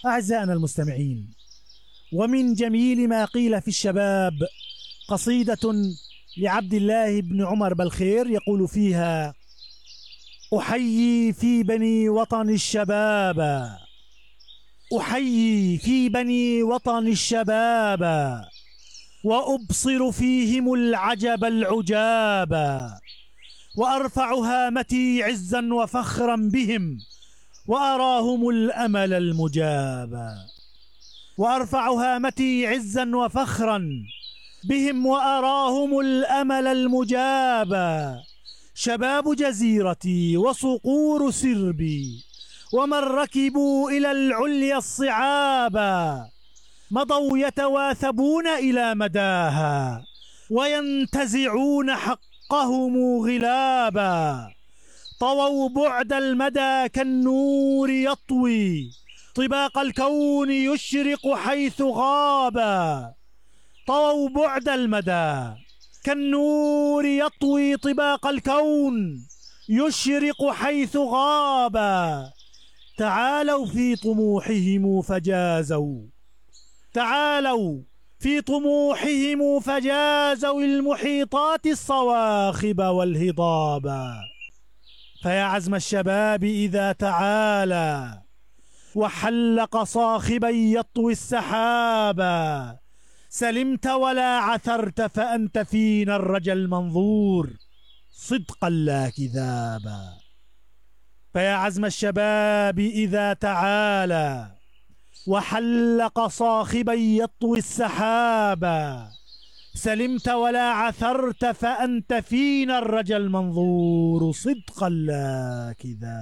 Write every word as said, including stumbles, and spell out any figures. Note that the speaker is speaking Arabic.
أعزائنا المستمعين، ومن جميل ما قيل في الشباب قصيدة لعبد الله بن عمر بالخير يقول فيها: أحيي في بني وطن الشباب، أحيي في بني وطن الشباب، وأبصر فيهم العجب العجاب، وأرفع هامتي عزا وفخرا بهم، وأراهم الأمل المجاب. وأرفع هامتي عزا وفخرا بهم، وأراهم الأمل المجاب. شباب جزيرتي وصقور سربي، ومن ركبوا إلى العليا الصعابا، مضوا يتواثبون إلى مداها، وينتزعون حقهم غلابا. طووا بعد المدى كالنور يطوي، طباق الكون يشرق حيث غابا. طووا بعد المدى كالنور يطوي، طباق الكون يشرق حيث غابا. تعالوا في طموحهم فجازوا، تعالوا في طموحهم فجازوا المحيطات الصواخب والهضابا. فيا عزم الشباب إذا تعالى وحلق صاخبا يطوي السحابا، سلمت ولا عثرت فأنت فينا الرجا المنظور صدقا لا كذابا. فيا عزم الشباب إذا تعالى وحلق صاخبا يطوي السحابا، سلمت ولا عثرت فأنت فينا الرجا المنظور صدقا لا كذابا.